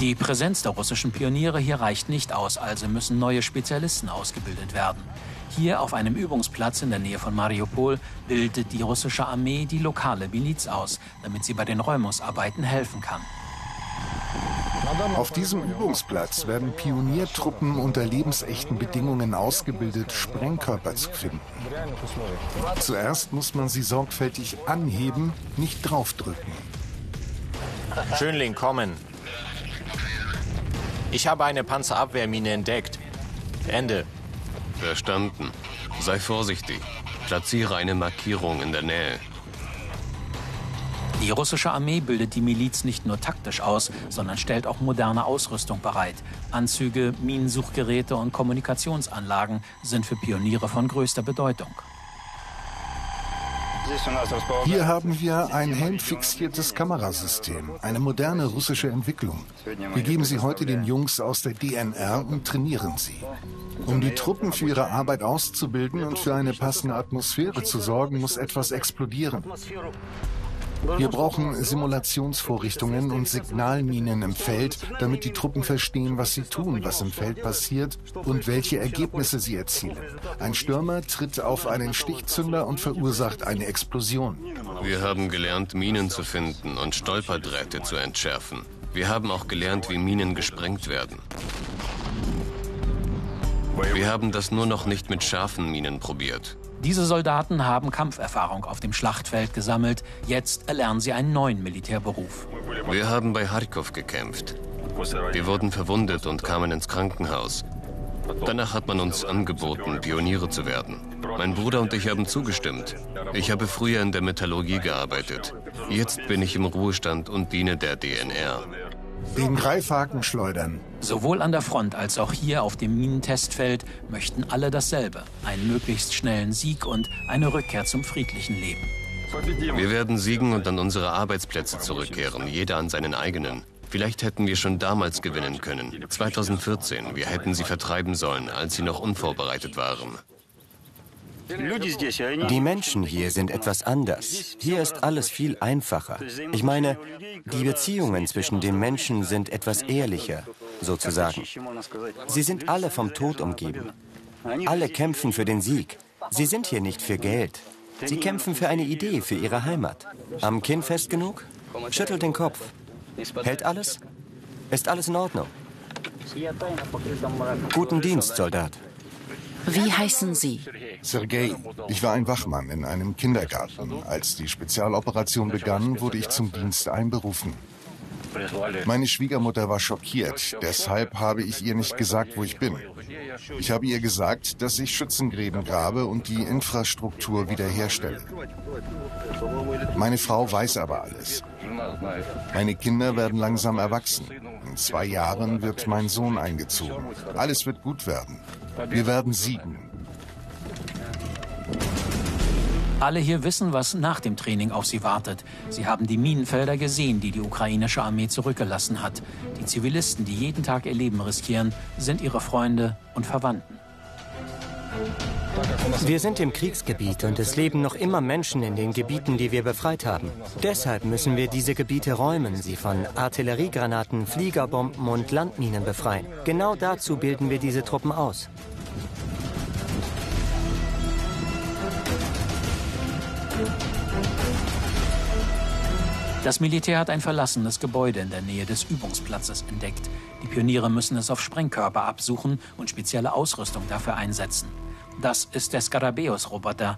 Die Präsenz der russischen Pioniere hier reicht nicht aus, also müssen neue Spezialisten ausgebildet werden. Hier auf einem Übungsplatz in der Nähe von Mariupol bildet die russische Armee die lokale Miliz aus, damit sie bei den Räumungsarbeiten helfen kann. Auf diesem Übungsplatz werden Pioniertruppen unter lebensechten Bedingungen ausgebildet, Sprengkörper zu finden. Zuerst muss man sie sorgfältig anheben, nicht draufdrücken. Schönling, kommen. Ich habe eine Panzerabwehrmine entdeckt. Ende. Verstanden. Sei vorsichtig. Platziere eine Markierung in der Nähe. Die russische Armee bildet die Miliz nicht nur taktisch aus, sondern stellt auch moderne Ausrüstung bereit. Anzüge, Minensuchgeräte und Kommunikationsanlagen sind für Pioniere von größter Bedeutung. Hier haben wir ein helmfixiertes Kamerasystem, eine moderne russische Entwicklung. Wir geben sie heute den Jungs aus der DNR und trainieren sie. Um die Truppen für ihre Arbeit auszubilden und für eine passende Atmosphäre zu sorgen, muss etwas explodieren. Wir brauchen Simulationsvorrichtungen und Signalminen im Feld, damit die Truppen verstehen, was sie tun, was im Feld passiert und welche Ergebnisse sie erzielen. Ein Stürmer tritt auf einen Stichzünder und verursacht eine Explosion. Wir haben gelernt, Minen zu finden und Stolperdrähte zu entschärfen. Wir haben auch gelernt, wie Minen gesprengt werden. Wir haben das nur noch nicht mit scharfen Minen probiert. Diese Soldaten haben Kampferfahrung auf dem Schlachtfeld gesammelt. Jetzt erlernen sie einen neuen Militärberuf. Wir haben bei Charkow gekämpft. Wir wurden verwundet und kamen ins Krankenhaus. Danach hat man uns angeboten, Pioniere zu werden. Mein Bruder und ich haben zugestimmt. Ich habe früher in der Metallurgie gearbeitet. Jetzt bin ich im Ruhestand und diene der DNR. Den Greifhaken schleudern. Sowohl an der Front als auch hier auf dem Minentestfeld möchten alle dasselbe: einen möglichst schnellen Sieg und eine Rückkehr zum friedlichen Leben. Wir werden siegen und an unsere Arbeitsplätze zurückkehren, jeder an seinen eigenen. Vielleicht hätten wir schon damals gewinnen können, 2014. Wir hätten sie vertreiben sollen, als sie noch unvorbereitet waren. Die Menschen hier sind etwas anders. Hier ist alles viel einfacher. Ich meine, die Beziehungen zwischen den Menschen sind etwas ehrlicher, sozusagen. Sie sind alle vom Tod umgeben. Alle kämpfen für den Sieg. Sie sind hier nicht für Geld. Sie kämpfen für eine Idee, für ihre Heimat. Am Kinn fest genug? Schüttelt den Kopf. Hält alles? Ist alles in Ordnung? Guten Dienst, Soldat. Wie heißen Sie? Sergei, ich war ein Wachmann in einem Kindergarten. Als die Spezialoperation begann, wurde ich zum Dienst einberufen. Meine Schwiegermutter war schockiert, deshalb habe ich ihr nicht gesagt, wo ich bin. Ich habe ihr gesagt, dass ich Schützengräben grabe und die Infrastruktur wiederherstelle. Meine Frau weiß aber alles. Meine Kinder werden langsam erwachsen. In 2 Jahren wird mein Sohn eingezogen. Alles wird gut werden. Wir werden siegen. Alle hier wissen, was nach dem Training auf sie wartet. Sie haben die Minenfelder gesehen, die die ukrainische Armee zurückgelassen hat. Die Zivilisten, die jeden Tag ihr Leben riskieren, sind ihre Freunde und Verwandten. Wir sind im Kriegsgebiet und es leben noch immer Menschen in den Gebieten, die wir befreit haben. Deshalb müssen wir diese Gebiete räumen, sie von Artilleriegranaten, Fliegerbomben und Landminen befreien. Genau dazu bilden wir diese Truppen aus. Das Militär hat ein verlassenes Gebäude in der Nähe des Übungsplatzes entdeckt. Die Pioniere müssen es auf Sprengkörper absuchen und spezielle Ausrüstung dafür einsetzen. Das ist der Skarabäus-Roboter,